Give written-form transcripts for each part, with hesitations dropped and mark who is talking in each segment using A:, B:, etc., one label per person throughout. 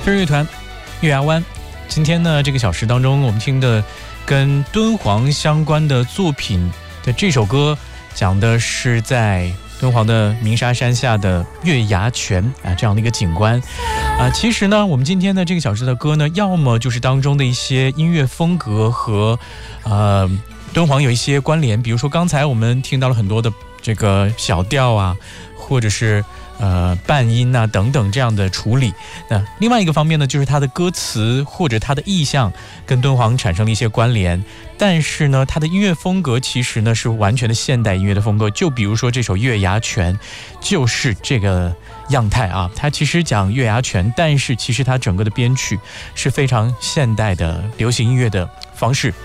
A: 飞儿乐团月牙湾。今天呢，这个小时当中，我们听的跟敦煌相关的作品的这首歌，讲的是在敦煌的鸣沙山下的月牙泉啊这样的一个景观啊。其实呢，我们今天的这个小时的歌呢，要么就是当中的一些音乐风格和敦煌有一些关联，比如说刚才我们听到了很多的这个小调啊，或者是半音啊等等这样的处理。那另外一个方面呢，就是它的歌词或者它的意象跟敦煌产生了一些关联，但是呢，它的音乐风格其实呢是完全的现代音乐的风格。就比如说这首《月牙泉》，就是这个样态啊。它其实讲月牙泉，但是其实它整个的编曲是非常现代的流行音乐的方式。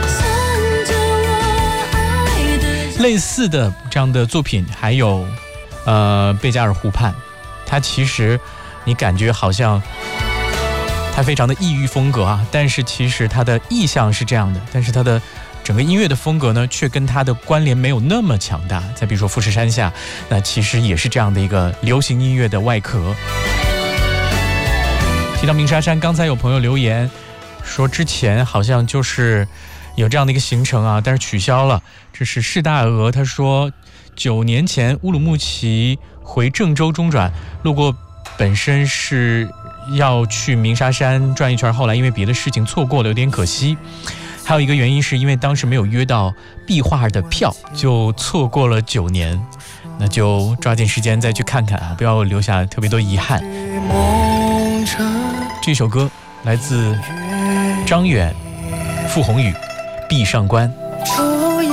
A: 类似的这样的作品还有贝加尔湖畔，它其实你感觉好像它非常的异域风格啊，但是其实它的意象是这样的，但是它的整个音乐的风格呢，却跟它的关联没有那么强大。再比如说富士山下，那其实也是这样的一个流行音乐的外壳。提到鸣沙山，刚才有朋友留言说之前好像就是有这样的一个行程啊，但是取消了。这是释大鹅，他说9年前乌鲁木齐回郑州中转，路过本身是要去鸣沙山转一圈，后来因为别的事情错过了，有点可惜。还有一个原因是因为当时没有约到壁画的票，就错过了9年，那就抓紧时间再去看看啊，不要留下特别多遗憾。这首歌来自张远、傅红宇，闭上关。